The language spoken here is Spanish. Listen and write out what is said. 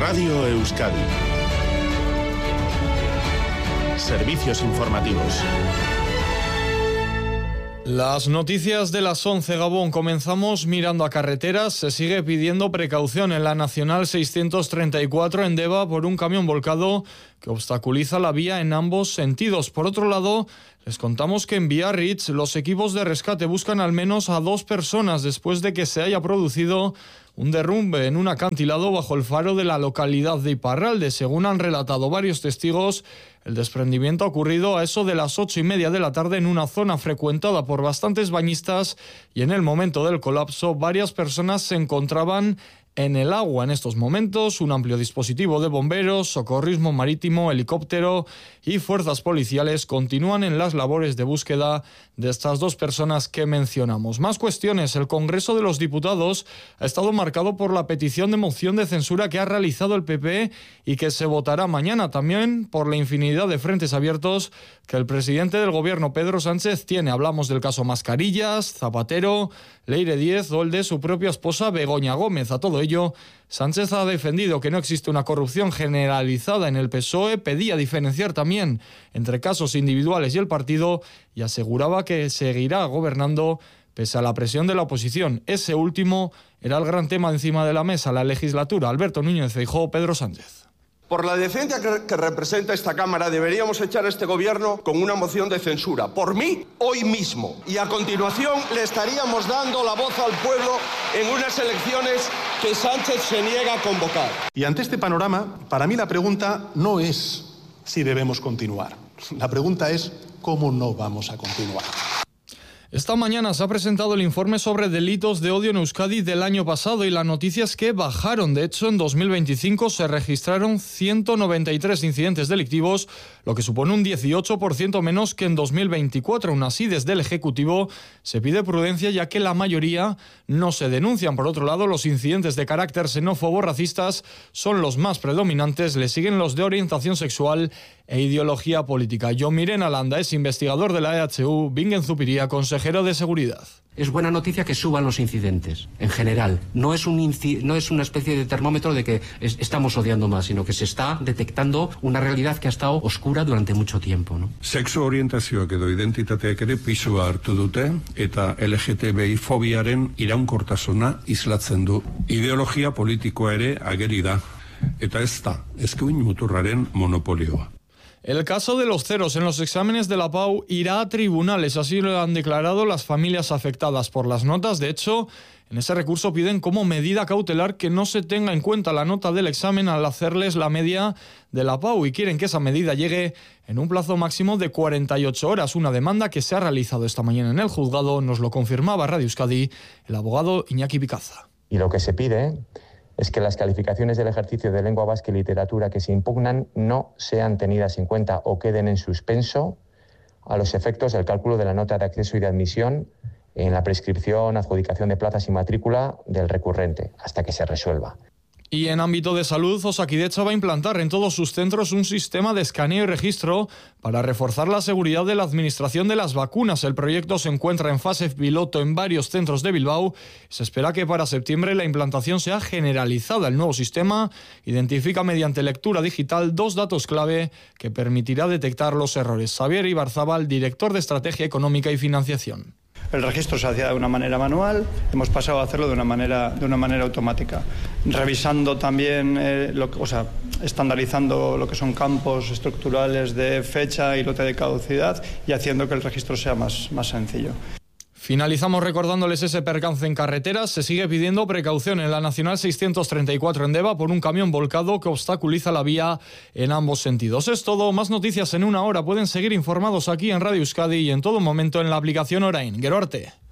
Radio Euskadi. Servicios informativos. Las noticias de las 11, Gabón. Comenzamos mirando a carreteras. Se sigue pidiendo precaución en la Nacional 634 en Deva por un camión volcado que obstaculiza la vía en ambos sentidos. Por otro lado, les contamos que en Biarritz los equipos de rescate buscan al menos a 2 personas después de que se haya producido un derrumbe en un acantilado bajo el faro de la localidad de Iparralde. Según han relatado varios testigos, el desprendimiento ha ocurrido a eso de las 8:30 de la tarde en una zona frecuentada por bastantes bañistas y en el momento del colapso varias personas se encontraban en el agua. En estos momentos, un amplio dispositivo de bomberos, socorrismo marítimo, helicóptero y fuerzas policiales continúan en las labores de búsqueda de estas 2 personas que mencionamos. Más cuestiones. El Congreso de los Diputados ha estado marcado por la petición de moción de censura que ha realizado el PP y que se votará mañana. También por la infinidad de frentes abiertos que el presidente del Gobierno, Pedro Sánchez, tiene. Hablamos del caso Mascarillas, Zapatero, Leire Díez o el de su propia esposa, Begoña Gómez. A todo ello, Sánchez ha defendido que no existe una corrupción generalizada en el PSOE, pedía diferenciar también entre casos individuales y el partido y aseguraba que seguirá gobernando pese a la presión de la oposición. Ese último era el gran tema encima de la mesa, la legislatura. Alberto Núñez Feijóo, Pedro Sánchez. Por la decencia que representa esta Cámara, deberíamos echar a este gobierno con una moción de censura. Por mí, hoy mismo. Y a continuación le estaríamos dando la voz al pueblo en unas elecciones que Sánchez se niega a convocar. Y ante este panorama, para mí la pregunta no es si debemos continuar. La pregunta es cómo no vamos a continuar. Esta mañana se ha presentado el informe sobre delitos de odio en Euskadi del año pasado y la noticia es que bajaron. De hecho, en 2025 se registraron 193 incidentes delictivos, lo que supone un 18% menos que en 2024. Aún así, desde el Ejecutivo se pide prudencia ya que la mayoría no se denuncian. Por otro lado, los incidentes de carácter xenófobo racistas son los más predominantes. Le siguen los de orientación sexual e ideología política. Jon Miren Alanda es investigador de la EHU, Bingen Zupiria, consejero de Seguridad. Es buena noticia que suban los incidentes, en general. No es una especie de termómetro de que estamos odiando más, sino que se está detectando una realidad que ha estado oscura durante mucho tiempo, ¿no? Sexu orientazioak edo identitateak ere pisua hartu dute eta LGTBI fobiaren iraunkortasuna islatzen du. Ideologia politikoa ere ageri da eta ez da eskuin muturraren monopolioa. El caso de los ceros en los exámenes de la PAU irá a tribunales, así lo han declarado las familias afectadas por las notas. De hecho, en ese recurso piden como medida cautelar que no se tenga en cuenta la nota del examen al hacerles la media de la PAU y quieren que esa medida llegue en un plazo máximo de 48 horas, una demanda que se ha realizado esta mañana en el juzgado, nos lo confirmaba Radio Euskadi el abogado Iñaki Picaza. Y lo que se pide es que las calificaciones del ejercicio de lengua vasca y literatura que se impugnan no sean tenidas en cuenta o queden en suspenso a los efectos del cálculo de la nota de acceso y de admisión en la prescripción, adjudicación de plazas y matrícula del recurrente, hasta que se resuelva. Y en ámbito de salud, Osakidetza va a implantar en todos sus centros un sistema de escaneo y registro para reforzar la seguridad de la administración de las vacunas. El proyecto se encuentra en fase piloto en varios centros de Bilbao. Se espera que para septiembre la implantación sea generalizada. El nuevo sistema identifica mediante lectura digital 2 datos clave que permitirá detectar los errores. Xavier Ibarzábal, director de Estrategia Económica y Financiación. El registro se hacía de una manera manual, hemos pasado a hacerlo de una manera automática, revisando también, estandarizando lo que son campos estructurales de fecha y lote de caducidad y haciendo que el registro sea más sencillo. Finalizamos recordándoles ese percance en carreteras. Se sigue pidiendo precaución en la Nacional 634 en Deva por un camión volcado que obstaculiza la vía en ambos sentidos. Es todo. Más noticias en una hora. Pueden seguir informados aquí en Radio Euskadi y en todo momento en la aplicación Orain. Gero arte.